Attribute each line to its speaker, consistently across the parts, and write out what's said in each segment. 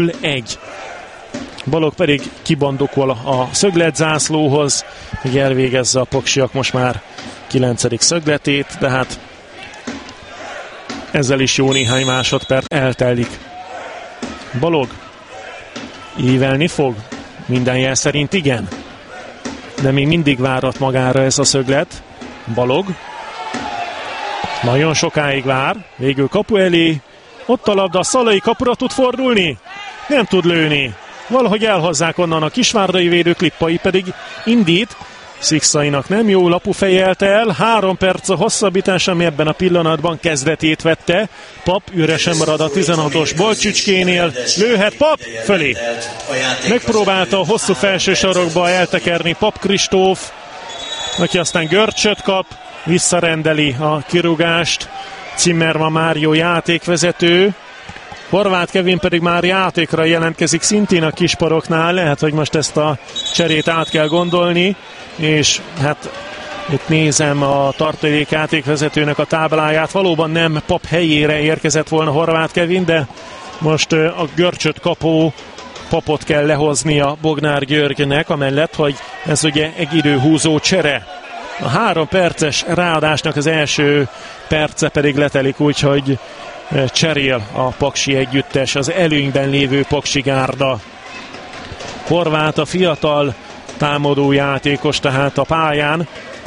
Speaker 1: 1. Balog pedig kibandokol a szögletzászlóhoz, hogy elvégezze a Paksiak most már 9. szögletét, de hát ezzel is jó néhány másodperc eltelik. Balog ívelni fog? Minden jel szerint igen. De még mindig várat magára ez a szöglet. Balog nagyon sokáig vár, végül kapu elé. Ott a labda, Szalai kapura tud fordulni? Nem tud lőni. Valahogy elhozzák onnan a kisvárdai védők, Lippai pedig indít. Szikszainak nem jó, Lapu fejelte el. 3 perc a hosszabbítás, ami ebben a pillanatban kezdetét vette. Pap üresen marad a 16-os Bolcsicskénél. Lőhet Pap fölé. Megpróbálta a hosszú felső sarokba eltekerni Pap Kristóf, aki aztán görcsöt kap, visszarendeli a kirúgást. Zimmermann Mário játékvezető. Horváth Kevin pedig már játékra jelentkezik szintén a kisparoknál. Lehet, hogy most ezt a cserét át kell gondolni, és hát itt nézem a tartalék játékvezetőnek a tábláját. Valóban nem Pap helyére érkezett volna Horváth Kevin, de most a görcsöt kapó Papot kell lehoznia Bognár Györgynek, amellett, hogy ez ugye egy időhúzó csere. A 3 perces ráadásnak az első perce pedig letelik, úgyhogy cserél a paksi együttes, az előnyben lévő paksi gárda. Horváth a fiatal támadó játékos tehát a pályán.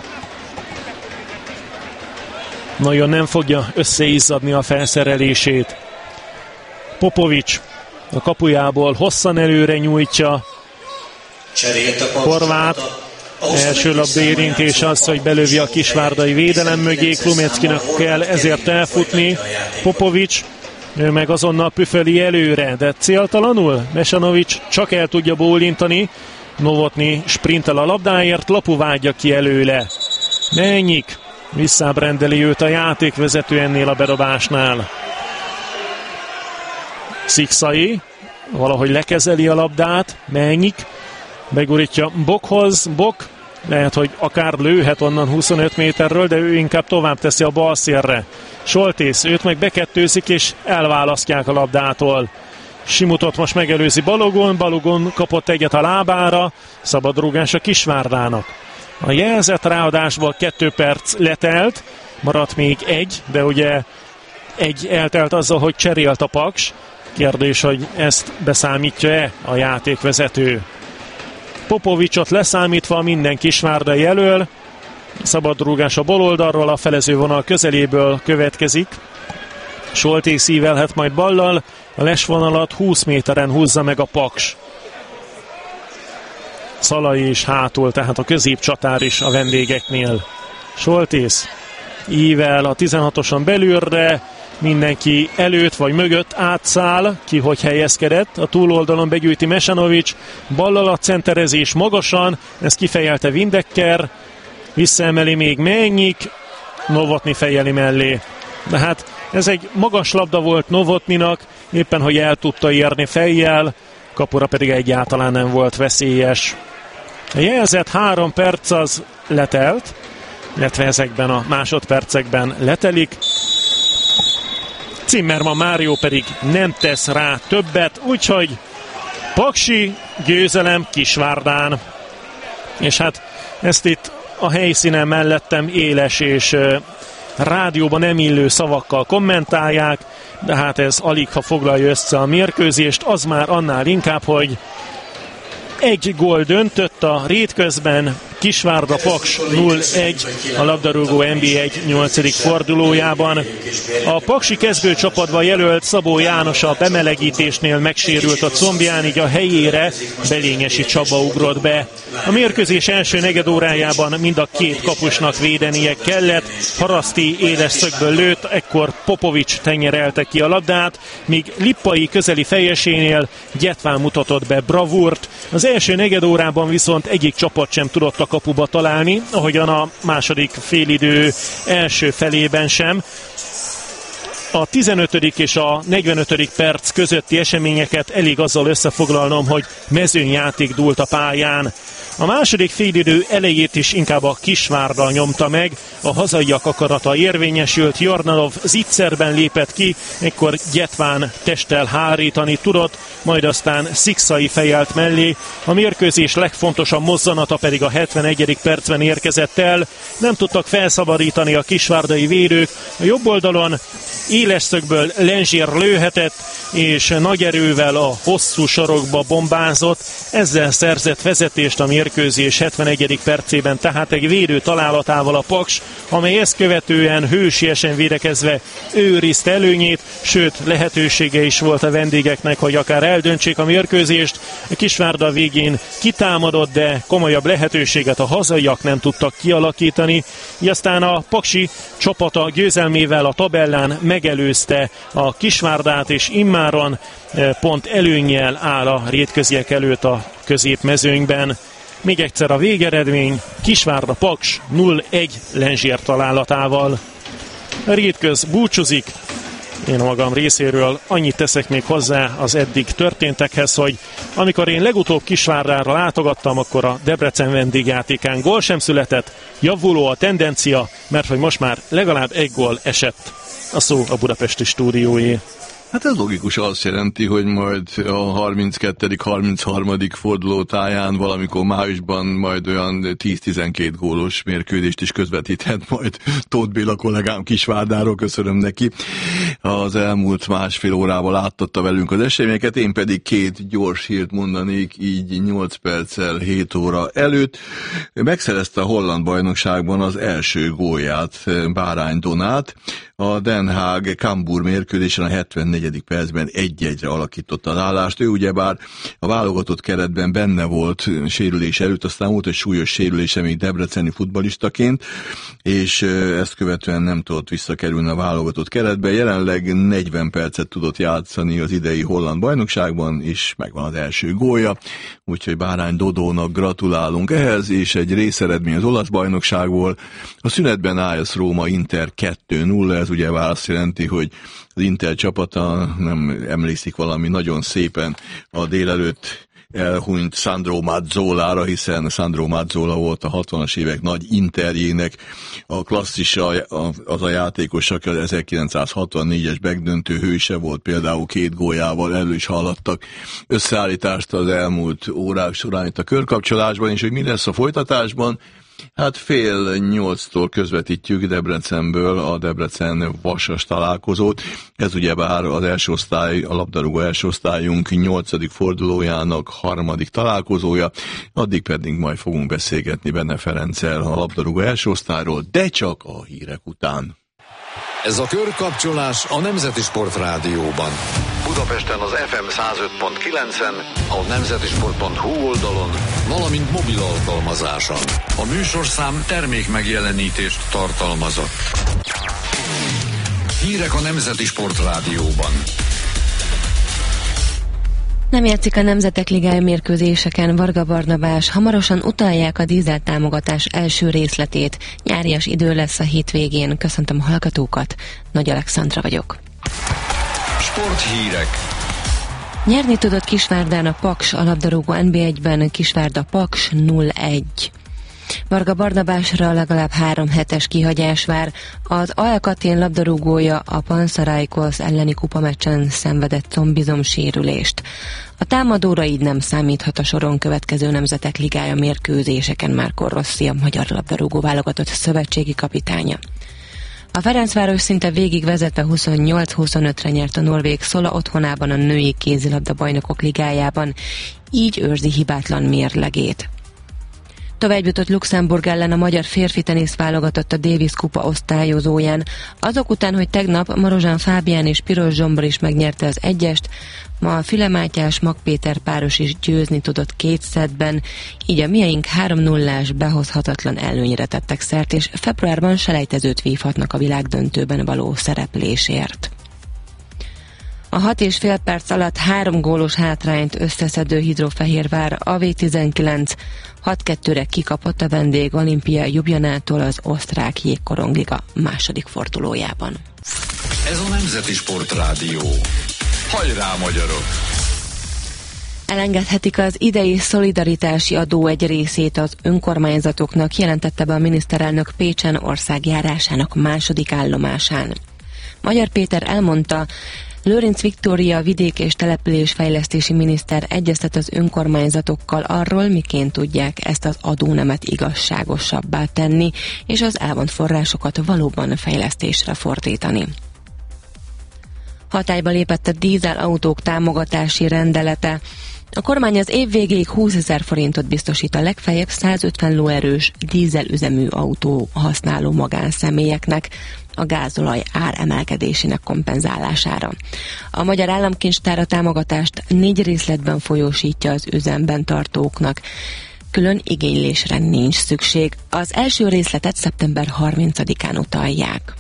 Speaker 1: Nagyon nem fogja összeizzadni a felszerelését. Popovics a kapujából hosszan előre nyújtja. Horváth első labda érintés az, hogy belövi a kisvárdai védelem mögé. Klumeckinak kell ezért elfutni. Popovics, ő meg azonnal püföli előre, de céltalanul. Mesanovics csak el tudja bólintani. Novotny sprintel a labdáért, Lapu vágja ki előle. Mennyik visszábrendeli őt a játékvezető ennél a bedobásnál. Szikszai valahogy lekezeli a labdát. Mennyik begurítja Bokhoz. Bok lehet, hogy akár lőhet onnan 25 méterről, de ő inkább tovább teszi a bal szélre. Soltész, őt meg bekettőzik és elválasztják a labdától. Simutot most megelőzi Balogun, Balogun kapott egyet a lábára, szabad rúgás a Kisvárdának. A jelzett ráadásból 2 perc letelt, maradt még 1, de ugye 1 eltelt azzal, hogy cserélt a Paks. Kérdés, hogy ezt beszámítja-e a játékvezető. Popovicsot leszámítva minden kisvárdai elől. Szabadrúgás a bal oldalról, a felezővonal közeléből következik. Soltész ívelhet majd ballal, a lesvonalat 20 méteren húzza meg a Paks. Szalai is hátul, tehát a középcsatár is a vendégeknél. Soltész ível a 16-oson belülre, mindenki előtt vagy mögött átszáll, ki hogy helyezkedett. A túloldalon begyűjti Mesanovics, ballal a centerezés magasan, ezt kifejelte Windecker, visszaemeli még Mennyik, Novotny fejeli mellé. De hát ez egy magas labda volt Novotnynak, éppen hogy el tudta érni fejjel, kapura pedig egyáltalán nem volt veszélyes. A jelzett 3 perc az letelt, illetve ezekben a másodpercekben letelik. Zimmermann Mário pedig nem tesz rá többet, úgyhogy paksi győzelem Kisvárdán. És hát ezt itt a helyszínen mellettem éles és rádióban nem illő szavakkal kommentálják, de hát ez alig ha foglalja össze a mérkőzést, az már annál inkább, hogy 1 gól döntött a rétközben, Kisvárda Paks 0-1 a labdarúgó NB1 8. fordulójában. A paksi kezdőcsapatban jelölt Szabó János a bemelegítésnél megsérült a combján, így a helyére Belényesi Csaba ugrott be. A mérkőzés első negyedórájában mind a 2 kapusnak védenie kellett. Haraszti éles szögből lőtt, ekkor Popovics tenyerelte ki a labdát, míg Lippai közeli fejesénél Gyetván mutatott be bravúrt. Az első negyedórában viszont egyik csapat sem tudott a kapuba találni, ahogyan a második félidő első felében sem. A 15. és a 45. perc közötti eseményeket elég azzal összefoglalnom, hogy mezőnyjáték dúlt a pályán. A második félidő elejét is inkább a Kisvárda nyomta meg, a hazaiak akarata érvényesült, Jordanov zicserben lépett ki, ekkor Gyetván testtel hárítani tudott, majd aztán Szikszai fejelt mellé, a mérkőzés legfontosabb mozzanata pedig a 71. percben érkezett el, nem tudtak felszabadítani a kisvárdai védők, a jobb oldalon éles szögből Lenzsér lőhetett, és nagy erővel a hosszú sarokba bombázott, ezzel szerzett vezetést a mérkőzés 71. percében, tehát egy védő találatával a Paks, amely ezt követően hősiesen védekezve őrizte előnyét, sőt lehetősége is volt a vendégeknek, hogy akár eldöntsék a mérkőzést. A Kisvárda végén kitámadott, de komolyabb lehetőséget a hazaiak nem tudtak kialakítani, így aztán a paksi csapata győzelmével a tabellán megelőzte a Kisvárdát, és immáron pont előnnyel áll a rétköziek előtt a középmezőnyben. Még egyszer a végeredmény, Kisvárda Paks 0-1 Lenzsér találatával. A rétköz búcsúzik. Én a magam részéről annyit teszek még hozzá az eddig történtekhez, hogy amikor én legutóbb Kisvárdára látogattam, akkor a Debrecen vendégjátékán gól sem született, javuló a tendencia, mert hogy most már legalább egy gól esett. A szó a budapesti stúdióé.
Speaker 2: Hát ez logikus, azt jelenti, hogy majd a 32.-33. forduló táján valamikor májusban majd olyan 10-12 gólos mérkőzést is közvetíthet majd Tóth Béla kollégám Kisvárdáról, köszönöm neki. Az elmúlt másfél órával láttatta velünk az eseményeket, én pedig két gyors hírt mondanék, így 8 perccel 7 óra előtt. Megszerezte a holland bajnokságban az első gólját Bárány Donát, a Den Haag Cambuur mérkőzésen a 74. percben 1-1-re alakította az állást. Ő ugyebár a válogatott keretben benne volt sérülés előtt, aztán volt egy súlyos sérülése még debreceni futballistaként, és ezt követően nem tudott visszakerülni a válogatott keretbe. Jelenleg 40 percet tudott játszani az idei holland bajnokságban, és megvan az első gólja, úgyhogy Bárány Dodónak gratulálunk ehhez, és egy részeredmény az olasz bajnokságból. A szünetben AS Róma Inter 2-0, ez ugye azt jelenti, hogy az Inter csapata nem emlékszik valami nagyon szépen a délelőtt elhunyt Sandro Mazzolára, hiszen Sandro Mazzola volt a 60-as évek nagy Interjének a klasszisa, az a játékos, aki az 1964-es megdöntő hőse volt, például 2 góljával, elő is hallattak összeállítást az elmúlt órák során itt a körkapcsolásban, és hogy mi lesz a folytatásban. Hát 7:30 közvetítjük Debrecenből a Debrecen-Vasas találkozót. Ez ugyebár az első osztály, a labdarúgó első osztályunk 8. fordulójának 3. találkozója. Addig pedig majd fogunk beszélgetni Benne Ferenccel a labdarúgó első osztályról, de csak a hírek után.
Speaker 3: Ez a körkapcsolás a Nemzeti Sport Rádióban. Budapesten az FM 105.9-en, a nemzetisport.hu oldalon, valamint mobil alkalmazáson. A műsorszám termék megjelenítést tartalmazott. Hírek a Nemzeti Sport Rádióban.
Speaker 4: Nem játszik a Nemzetek Ligája mérkőzéseken Varga Barnabás, hamarosan utalják a dízel támogatás első részletét. Nyárias idő lesz a hétvégén. Köszöntöm a hallgatókat, Nagy Alexandra vagyok.
Speaker 3: Sporthírek.
Speaker 4: Nyerni tudott Kisvárdán a Paks, a labdarúgó NB1-ben Kisvárda Paks 0-1. Varga Barnabásra legalább 3 hetes kihagyás vár. Az Alkatén labdarúgója a Panathinaikos elleni kupameccsen szenvedett combizomsérülést. A támadóra így nem számíthat a soron következő Nemzetek Ligája mérkőzéseken Márko Rossi, a magyar labdarúgó válogatott szövetségi kapitánya. A Ferencváros szinte végig vezetve 28-25-re nyert a norvég Szola otthonában a női kézilabda bajnokok ligájában, így őrzi hibátlan mérlegét. Tovább jutott Luxemburg ellen a magyar férfi tenisz válogatott a Davis kupa osztályozóján. Azok után, hogy tegnap Marozsán Fábián és Piros Zsombor is megnyerte az egyest, ma a Füle Mátyás Mag Péter páros is győzni tudott 2 szettben, így a mieink 3-0-ás behozhatatlan előnyre tettek szert, és februárban selejtezőt vívhatnak a világdöntőben való szereplésért. A 6,5 perc alatt 3 gólos hátrányt összeszedő Hidrofehérvár a V19 6-2-re kikapott a vendég Olimpia Ljubljanától az osztrák jégkorongliga második fordulójában.
Speaker 3: Ez a Nemzeti Sportrádió. Hajrá, magyarok!
Speaker 4: Elengedhetik az idei szolidaritási adó egy részét az önkormányzatoknak, jelentette be a miniszterelnök Pécsen országjárásának második állomásán. Magyar Péter elmondta, Lőrinc Viktória vidék- és településfejlesztési miniszter egyeztet az önkormányzatokkal arról, miként tudják ezt az adónemet igazságosabbá tenni, és az elvont forrásokat valóban fejlesztésre fordítani. Hatályba lépett a dízelautók támogatási rendelete. A kormány az év végéig 20 000 forintot biztosít a legfeljebb 150 lóerős dízelüzemű autó használó magánszemélyeknek a gázolaj ár emelkedésének kompenzálására. A Magyar Államkincstár a támogatást 4 részletben folyósítja az üzemben tartóknak. Külön igénylésre nincs szükség. Az első részletet szeptember 30-án utalják.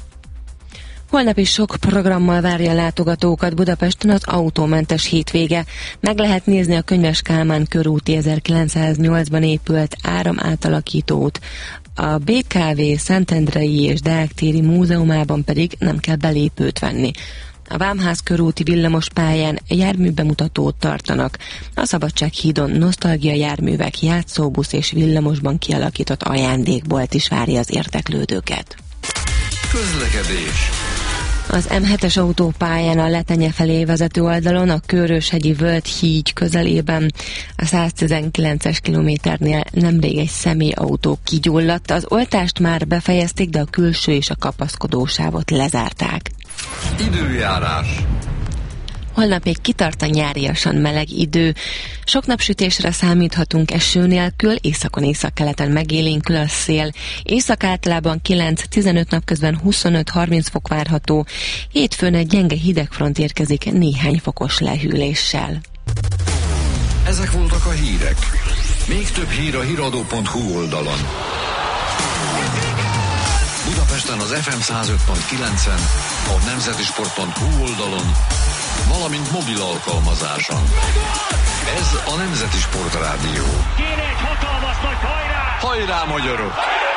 Speaker 4: Holnap is sok programmal várja a látogatókat Budapesten az autómentes hétvége. Meg lehet nézni a Könyves Kálmán körúti 1908-ban épült áramátalakítót. A BKV Szentendrei és Deák téri múzeumában pedig nem kell belépőt venni. A Vámház körúti villamospályán járműbemutatót tartanak. A Szabadsághídon nosztalgia járművek, játszóbusz és villamosban kialakított ajándékbolt is várja az érdeklődőket.
Speaker 3: Közlekedés.
Speaker 4: Az M7-es autópályán a Letenye felé vezető oldalon a Köröshegyi Völgy-híd közelében a 119-es kilométernél nemrég egy személyautó kigyulladt. Az oltást már befejezték, de a külső és a kapaszkodósávot lezárták.
Speaker 3: Időjárás.
Speaker 4: Holnap még kitart a nyáriasan meleg idő. Sok napsütésre számíthatunk eső nélkül, északon északkeleten megélénkül a szél. Észak általában 9-15, napközben 25-30 fok várható. Hétfőn egy gyenge hidegfront érkezik néhány fokos lehűléssel.
Speaker 3: Ezek voltak a hírek. Még több hír a hiradó.hu oldalon. Budapesten az FM 105.9-en, a nemzetisport.hu oldalon, valamint mobil alkalmazáson. Ez a Nemzeti Sportrádió.
Speaker 5: Kéne egy hatalmas nagy hajrá!
Speaker 3: Hajrá, magyarok!